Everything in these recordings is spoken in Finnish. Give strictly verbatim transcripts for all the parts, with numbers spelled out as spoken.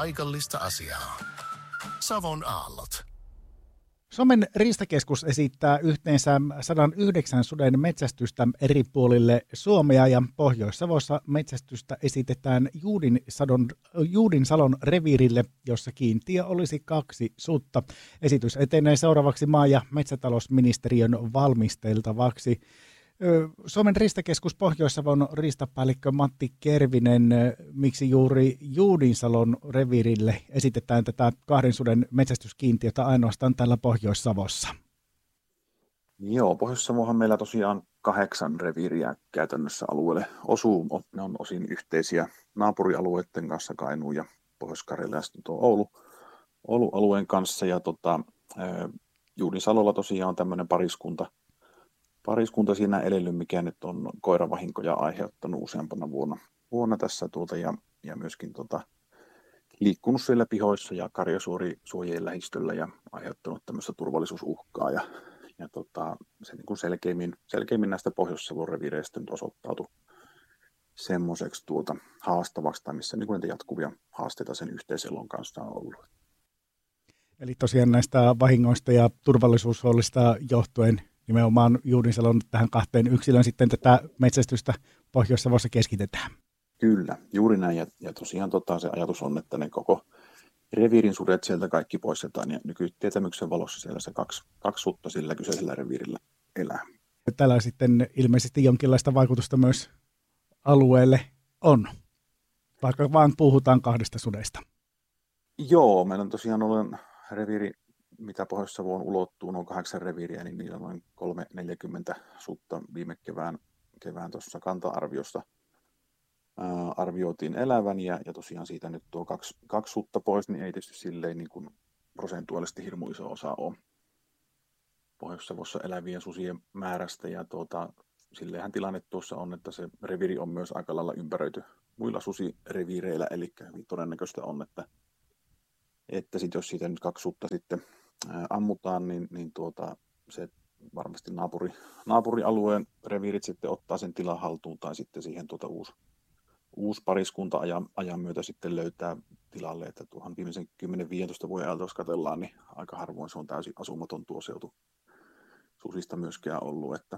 paikallista asiaa. Savon aallot. Suomen riistakeskus esittää yhteensä sata yhdeksän suden metsästystä eri puolille Suomea ja Pohjois-Savossa metsästystä esitetään Juudinsalon, Juudinsalon reviirille, jossa kiintiö olisi kaksi sutta. Esitys etenee seuraavaksi maa- ja metsätalousministeriön valmisteltavaksi. Suomen riistakeskus Pohjois-Savon riistapäällikkö Matti Kervinen, miksi juuri Juudinsalon reviirille esitetään tätä kahden suden metsästyskiintiötä ainoastaan täällä Pohjois-Savossa? Joo, Pohjois-Savohan meillä tosiaan kahdeksan reviiriä käytännössä alueelle osuu. Ne on osin yhteisiä naapurialueiden kanssa, Kainuu ja Pohjois-Karjala ja sitten tuo Oulu, Oulu-alueen kanssa. Ja tota, Juudinsalolla tosiaan on tämmöinen pariskunta, Pariskunta siinä edellyt, mikä nyt on koiravahinkoja aiheuttanut useampana vuonna, vuonna tässä tuota, ja, ja myöskin tota, liikkunut siellä pihoissa ja karjasuojien lähistöllä ja aiheuttanut tämmöistä turvallisuusuhkaa. Ja, ja tota, se niin kuin selkeimmin, selkeimmin näistä Pohjois-Savon reviireistä nyt osoittautui semmoiseksi tuota, haastavaksi, tai missä niin kuin niitä jatkuvia haasteita sen yhteiselon kanssa on ollut. Eli tosiaan näistä vahingoista ja turvallisuushuolista johtuen nimenomaan Juudinsalon tähän kahteen yksilön sitten tätä metsästystä Pohjois-Savossa keskitetään. Kyllä, juuri näin. Ja, ja tosiaan tota, se ajatus on, että ne koko reviirin sudet sieltä kaikki poistetaan. Ja nykytietämyksen valossa siellä se kaksi, kaksi sutta sillä kyseisellä reviirillä elää. Tällä sitten ilmeisesti jonkinlaista vaikutusta myös alueelle on, vaikka vaan puhutaan kahdesta sudesta. Joo, meillä on tosiaan olen reviiri, mitä Pohjois-Savoon ulottuu, noin kahdeksan reviiriä, niin niillä on noin kolme neljäkymmentä sutta viime kevään, kevään tuossa kanta-arviosta ää, arvioitiin elävän, ja, ja tosiaan siitä nyt tuo kaksi, kaksi sutta pois, niin ei tietysti silleen niin kuin prosentuaalisesti hirmu iso osa ole Pohjois-Savossa elävien susien määrästä, ja tuota, silleenhän tilanne tuossa on, että se reviiri on myös aika lailla ympäröity muilla susireviireillä, eli hyvin todennäköistä on, että, että sit jos siitä nyt kaksi sutta sitten ammutaan, niin, niin tuota, se varmasti naapuri, naapurialueen reviirit sitten ottaa sen tilan haltuun, tai sitten siihen tuota uusi, uusi pariskunta ajan, ajan myötä sitten löytää tilalle, että tuohon viimeisen kymmenen viisitoista vuoden ajalta, jos katsellaan, niin aika harvoin se on täysin asumaton tuo seutu susista myöskään ollut, että,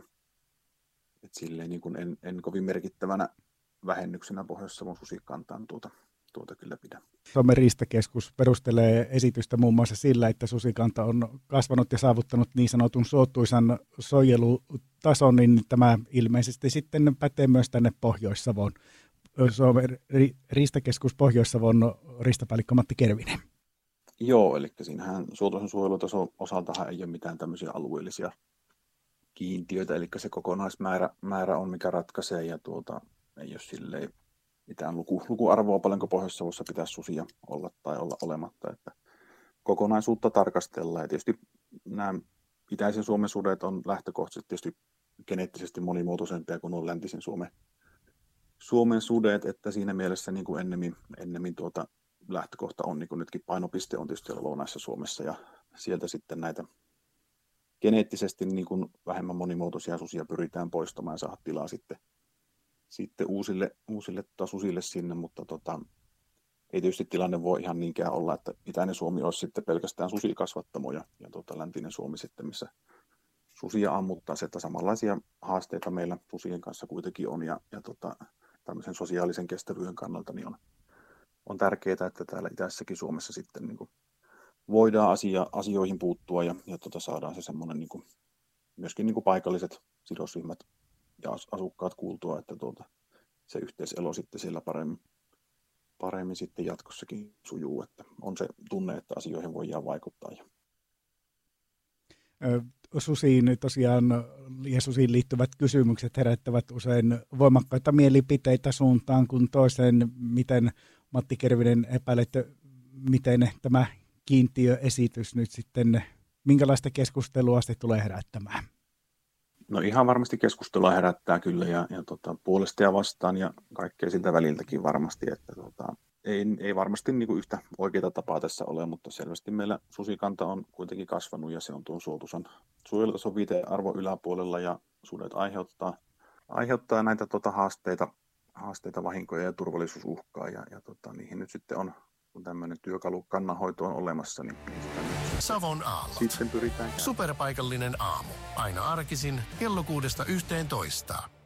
että silleen niin kuin en, en kovin merkittävänä vähennyksenä Pohjois-Savon susikantaan tuota tuota kyllä pidä. Suomen riistakeskus perustelee esitystä muun muassa sillä, että susikanta on kasvanut ja saavuttanut niin sanotun suotuisan suojelutason, niin tämä ilmeisesti sitten pätee myös tänne Pohjois-Savon. Suomen riistakeskus Pohjois-Savon riistapäällikkö Matti Kervinen. Joo, eli siinähän suotuisan suojelutason osaltahan ei ole mitään tämmöisiä alueellisia kiintiöitä, eli se kokonaismäärä määrä on mikä ratkaisee, ja tuota, ei ole silleen mitään luku, lukuarvoa, paljonko Pohjois-Savossa pitäisi susia olla tai olla olematta, että kokonaisuutta tarkastellaan. Ja tietysti nämä itäisen Suomen sudet on lähtökohtaisesti tietysti geneettisesti monimuotoisempia kuin on läntisen Suomen, Suomen sudet, että siinä mielessä niin kuin ennemmin, ennemmin tuota lähtökohta on, niin kuin nytkin painopiste on tietysti lounaissa Suomessa, ja sieltä sitten näitä geneettisesti niin kuin vähemmän monimuotoisia susia pyritään poistamaan ja saada tilaa sitten sitten uusille, uusille susille sinne, mutta tota, ei tietysti tilanne voi ihan niinkään olla, että itäinen Suomi olisi sitten pelkästään susikasvattamo ja, ja tota, läntinen Suomi sitten, missä susia ammuttaa, että samanlaisia haasteita meillä susien kanssa kuitenkin on, ja, ja tota, tämmöisen sosiaalisen kestävyyden kannalta niin on, on tärkeää, että täällä itäisessäkin Suomessa sitten niin kuin voidaan asia, asioihin puuttua ja, ja tota, saadaan se semmoinen niin kuin, myöskin niin kuin paikalliset sidosryhmät ja asukkaat kuultua, että tuota, se yhteiselo sitten siellä paremmin, paremmin sitten jatkossakin sujuu, että on se tunne, että asioihin voidaan vaikuttaa. Susiin tosiaan ja susiin liittyvät kysymykset herättävät usein voimakkaita mielipiteitä suuntaan kuin toiseen. Miten Matti Kervinen epäilet, miten tämä kiintiöesitys nyt sitten, minkälaista keskustelua se tulee herättämään? No ihan varmasti keskustelua herättää kyllä, ja, ja tota, puolesta ja vastaan ja kaikkea siltä väliltäkin varmasti, että tota, ei, ei varmasti niin kuin yhtä oikeaa tapaa tässä ole, mutta selvästi meillä susikanta on kuitenkin kasvanut ja se on tuon suotuisan suojelutason viitearvon yläpuolella, ja sudet aiheuttaa, aiheuttaa näitä tota, haasteita, haasteita, vahinkoja ja turvallisuusuhkaa, ja, ja tota, niihin nyt sitten on kun tämmöinen työkalu kannanhoito on olemassa, niin sitä nyt Savon aallot. sitten pyritään käymään. Superpaikallinen aamu. Aina arkisin kello kuudesta yhteentoista.